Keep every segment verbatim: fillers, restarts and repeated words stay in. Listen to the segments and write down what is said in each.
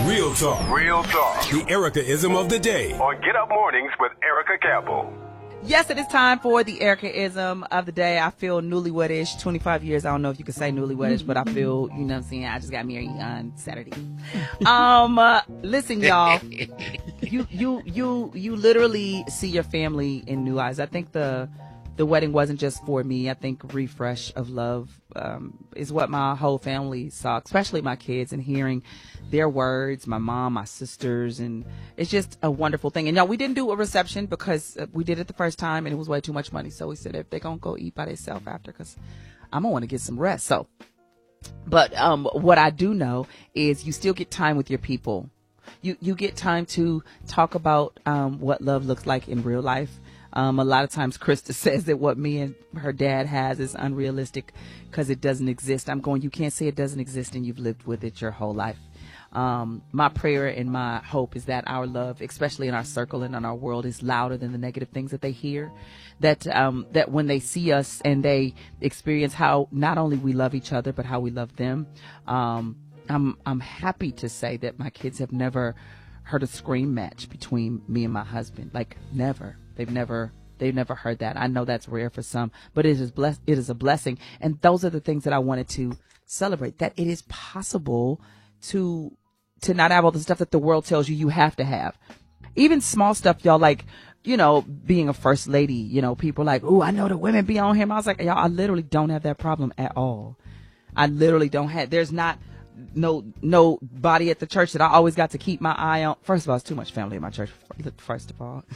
Real talk. Real talk. The Erica-ism of the day. On Get Up Mornings with Erica Campbell. Yes, it is time for the Erica-ism of the day. I feel newlywedish, twenty-five years. I don't know if you could say newlywedish, but I feel, you know what I'm saying, I just got married on Saturday. Um, uh, listen, y'all, you, you, you, you literally see your family in new eyes. I think the, the wedding wasn't just for me. I think refresh of love, um, is what my whole family saw, especially my kids, and hearing their words, my mom, my sisters, and it's just a wonderful thing. And y'all, we didn't do a reception because we did it the first time and it was way too much money. So we said if they're going to go eat by themselves after, because I'm going to want to get some rest. So, but um, what I do know is you still get time with your people. You, you get time to talk about um, what love looks like in real life. Um, a lot of times Krista says that what me and her dad has is unrealistic because it doesn't exist. I'm going, you can't say it doesn't exist and you've lived with it your whole life. Um, my prayer and my hope is that our love, especially in our circle and in our world, is louder than the negative things that they hear. That, um, that when they see us and they experience how not only we love each other, but how we love them. Um, I'm, I'm happy to say that my kids have never heard a scream match between me and my husband. Like never. They've never, they've never heard that. I know that's rare for some, but it is blessed. It is a blessing. And those are the things that I wanted to celebrate, that it is possible to, to not have all the stuff that the world tells you you have to have. Even small stuff, y'all, like, you know, being a first lady, you know, people are like, oh, I know the women be on him. I was like, y'all, I literally don't have that problem at all. I literally don't have, there's not no, no body at the church that I always got to keep my eye on. First of all, it's too much family in my church. First of all,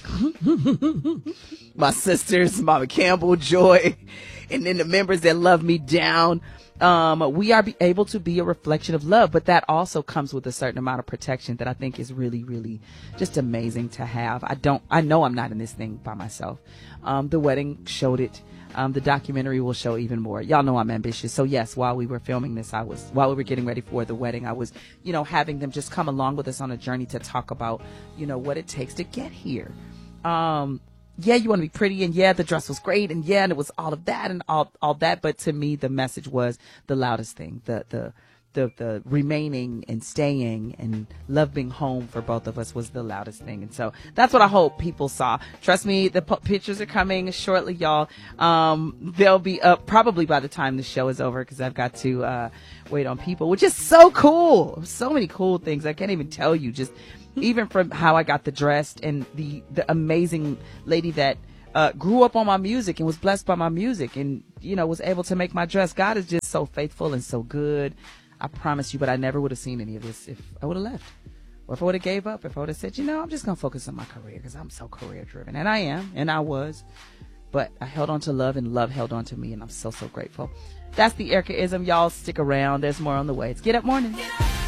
my sisters, Mama Campbell, Joy, and then the members that love me down. Um, we are be able to be a reflection of love, but that also comes with a certain amount of protection that I think is really, really just amazing to have. I don't, I know I'm not in this thing by myself. Um, the wedding showed it. Um, the documentary will show even more. Y'all know I'm ambitious. So yes, while we were filming this, I was, while we were getting ready for the wedding, I was, you know, having them just come along with us on a journey to talk about, you know, what it takes to get here. Um, yeah, you want to be pretty, and yeah, the dress was great, and yeah, and it was all of that and all, all that. But to me, the message was the loudest thing, the, the, the, the remaining and staying and love being home for both of us was the loudest thing. And so that's what I hope people saw. Trust me, the p- pictures are coming shortly, y'all. Um, they'll be up probably by the time the show is over, because I've got to, uh, wait on people, which is so cool. So many cool things. I can't even tell you, just even from how I got the dress, and the, the amazing lady that, uh, grew up on my music and was blessed by my music and, you know, was able to make my dress. God is just so faithful and so good. I promise you, but I never would have seen any of this if I would have left, or if I would have gave up, if I would have said, you know, I'm just going to focus on my career because I'm so career driven. And I am, and I was, but I held on to love, and love held on to me. And I'm so, so grateful. That's the Erica-ism. Y'all stick around. There's more on the way. It's Get Up Morning.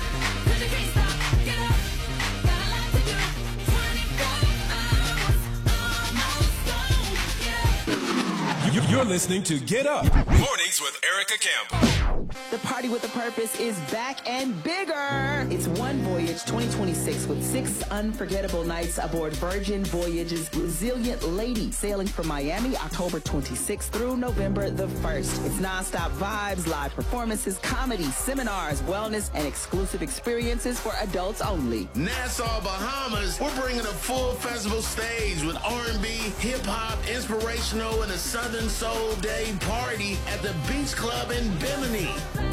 You're listening to Get Up Mornings with Erica Campbell. The party with a purpose is back and bigger. It's One Voyage twenty twenty-six with six unforgettable nights aboard Virgin Voyage's Resilient Lady, sailing from Miami October twenty-sixth through November the first. It's nonstop vibes, live performances, comedy, seminars, wellness, and exclusive experiences for adults only. Nassau, Bahamas, we're bringing a full festival stage with R and B, hip-hop, inspirational, and a Southern Soul Day party at the Beach Club in Bimini.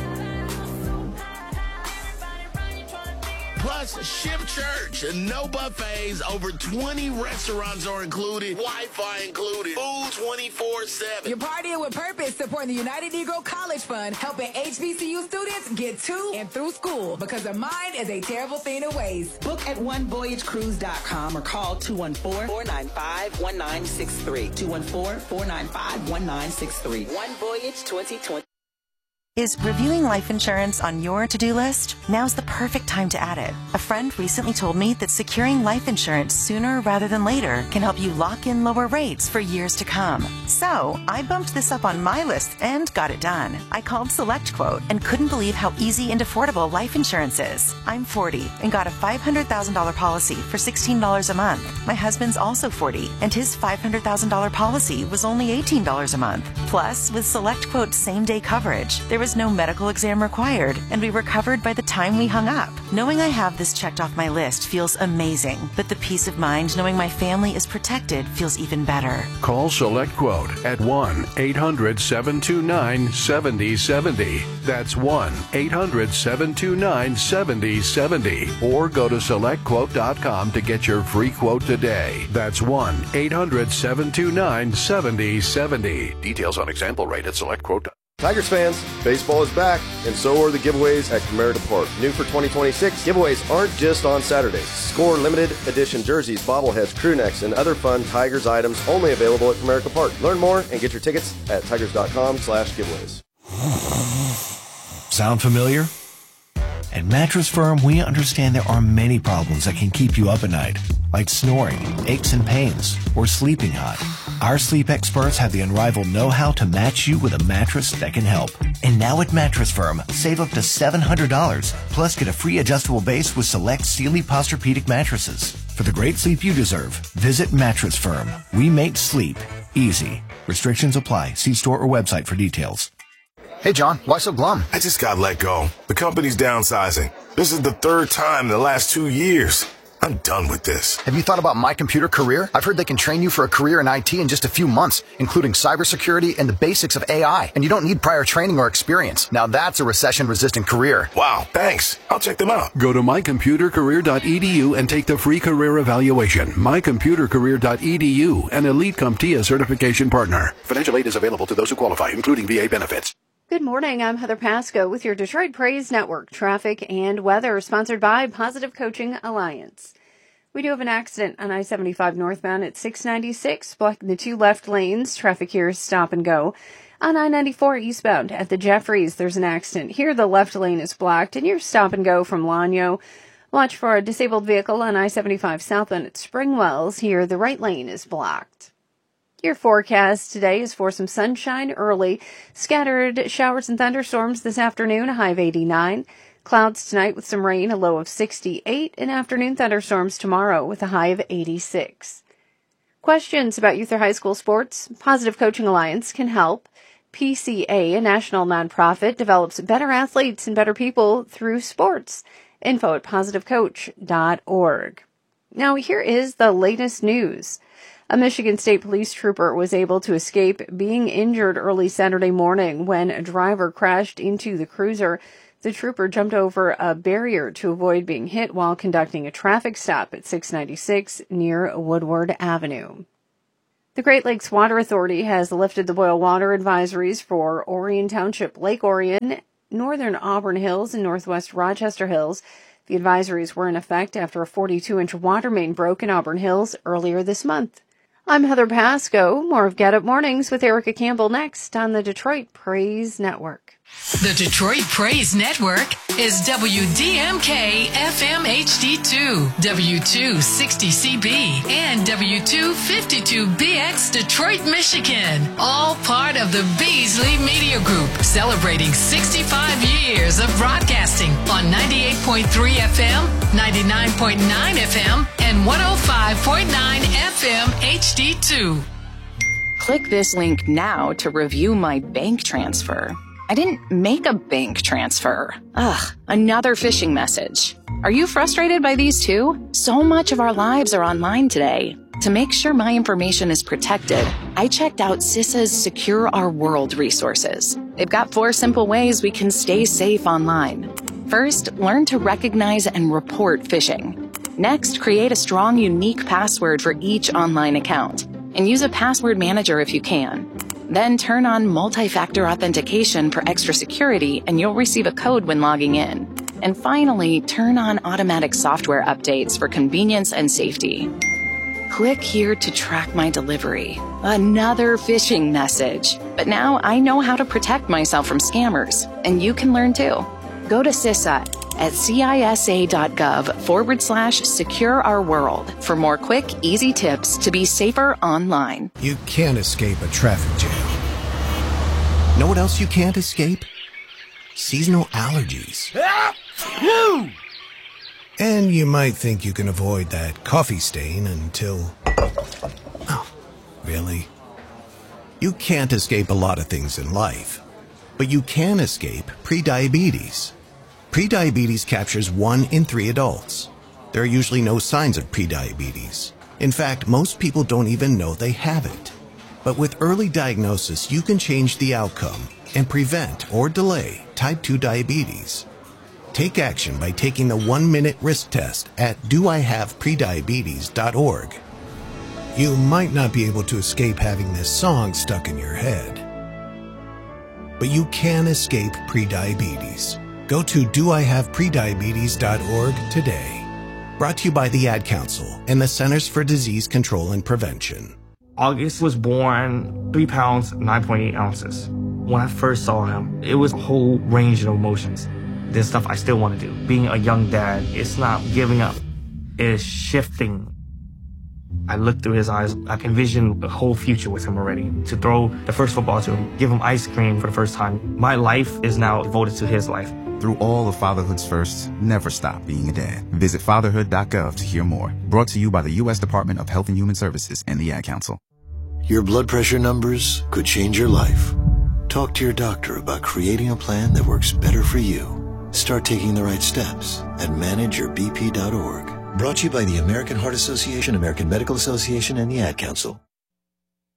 Plus, Ship Church, no buffets, over twenty restaurants are included, Wi-Fi included, food twenty-four seven. You're partying with purpose, supporting the United Negro College Fund, helping H B C U students get to and through school, because a mind is a terrible thing to waste. Book at one voyage cruise dot com or call two one four, four nine five, one nine six three. two one four, four nine five, one nine six three. One Voyage twenty twenty. Is reviewing life insurance on your to-do list? Now's the perfect time to add it. A friend recently told me that securing life insurance sooner rather than later can help you lock in lower rates for years to come. So I bumped this up on my list and got it done. I called SelectQuote and couldn't believe how easy and affordable life insurance is. I'm forty and got a five hundred thousand dollars policy for sixteen dollars a month. My husband's also forty and his five hundred thousand dollars policy was only eighteen dollars a month. Plus, with SelectQuote's same-day coverage, there was no medical exam required, and we were covered by the time we hung up. Knowing I have this checked off my list feels amazing, but the peace of mind knowing my family is protected feels even better. Call SelectQuote at one eight hundred seven two nine seven zero seven zero. That's one eight hundred seven two nine seven zero seven zero. Or go to select quote dot com to get your free quote today. That's one eight hundred seven two nine seven zero seven zero. Details on example rate at SelectQuote. Tigers fans, baseball is back, and so are the giveaways at Comerica Park. New for twenty twenty-six, giveaways aren't just on Saturdays. Score limited edition jerseys, bobbleheads, crew necks, and other fun Tigers items only available at Comerica Park. Learn more and get your tickets at tigers dot com slash giveaways. Sound familiar? At Mattress Firm, we understand there are many problems that can keep you up at night, like snoring, aches and pains, or sleeping hot. Our sleep experts have the unrivaled know-how to match you with a mattress that can help. And now at Mattress Firm, save up to seven hundred dollars, plus get a free adjustable base with select Sealy Posturepedic mattresses. For the great sleep you deserve, visit Mattress Firm. We make sleep easy. Restrictions apply. See store or website for details. Hey, John, why so glum? I just got let go. The company's downsizing. This is the third time in the last two years. I'm done with this. Have you thought about My Computer Career? I've heard they can train you for a career in I T in just a few months, including cybersecurity and the basics of A I. And you don't need prior training or experience. Now that's a recession-resistant career. Wow, thanks. I'll check them out. Go to my computer career dot e d u and take the free career evaluation. my computer career dot e d u, an Elite CompTIA certification partner. Financial aid is available to those who qualify, including V A benefits. Good morning. I'm Heather Pasco with your Detroit Praise Network traffic and weather, sponsored by Positive Coaching Alliance. We do have an accident on I seventy-five northbound at six ninety-six, blocking the two left lanes. Traffic here is stop and go. On I ninety-four eastbound at the Jeffries, there's an accident. Here the left lane is blocked, and you're stop and go from Lanyo. Watch for a disabled vehicle on I seventy-five southbound at Springwells. Here the right lane is blocked. Your forecast today is for some sunshine early, scattered showers and thunderstorms this afternoon, a high of eighty-nine. Clouds tonight with some rain, a low of sixty-eight, and afternoon thunderstorms tomorrow with a high of eighty-six. Questions about youth or high school sports? Positive Coaching Alliance can help. P C A, a national nonprofit, develops better athletes and better people through sports. Info at positive coach dot org. Now here is the latest news. A Michigan State police trooper was able to escape being injured early Saturday morning when a driver crashed into the cruiser. The trooper jumped over a barrier to avoid being hit while conducting a traffic stop at six ninety-six near Woodward Avenue. The Great Lakes Water Authority has lifted the boil water advisories for Orion Township, Lake Orion, northern Auburn Hills, and northwest Rochester Hills. The advisories were in effect after a forty-two inch water main broke in Auburn Hills earlier this month. I'm Heather Pasco. More of Get Up Mornings with Erica Campbell next on the Detroit Praise Network. The Detroit Praise Network is W D M K F M H D two, W two sixty C B, and W two fifty-two B X Detroit, Michigan. All part of the Beasley Media Group, celebrating sixty-five years of broadcasting on ninety-eight point three F M, ninety-nine point nine F M, and one oh five point nine F M H D two. Click this link now to review my bank transfer. I didn't make a bank transfer. Ugh, another phishing message. Are you frustrated by these too? So much of our lives are online today. To make sure my information is protected, I checked out CISA's Secure Our World resources. They've got four simple ways we can stay safe online. First, learn to recognize and report phishing. Next, create a strong, unique password for each online account, and use a password manager if you can. Then turn on multi-factor authentication for extra security, and you'll receive a code when logging in. And finally, turn on automatic software updates for convenience and safety. Click here to track my delivery. Another phishing message. But now I know how to protect myself from scammers, and you can learn too. Go to CISA at cisa.gov forward slash secure our world for more quick, easy tips to be safer online. You can't escape a traffic jam. Know what else you can't escape? Seasonal allergies. And you might think you can avoid that coffee stain until... Oh, really? You can't escape a lot of things in life. But you can escape prediabetes. Prediabetes captures one in three adults. There are usually no signs of prediabetes. In fact, most people don't even know they have it. But with early diagnosis, you can change the outcome and prevent or delay type two diabetes. Take action by taking the one-minute risk test at do I have prediabetes dot org. You might not be able to escape having this song stuck in your head, but you can escape prediabetes. Go to do I have prediabetes dot org today. Brought to you by the Ad Council and the Centers for Disease Control and Prevention. August was born three pounds, nine point eight ounces. When I first saw him, it was a whole range of emotions. There's stuff I still want to do. Being a young dad, it's not giving up. It's shifting. I looked through his eyes. I can envision the whole future with him already. To throw the first football to him, give him ice cream for the first time. My life is now devoted to his life. Through all of fatherhood's firsts, never stop being a dad. Visit fatherhood dot gov to hear more. Brought to you by the U S Department of Health and Human Services and the Ad Council. Your blood pressure numbers could change your life. Talk to your doctor about creating a plan that works better for you. Start taking the right steps at manage your b p dot org. Brought to you by the American Heart Association, American Medical Association, and the Ad Council.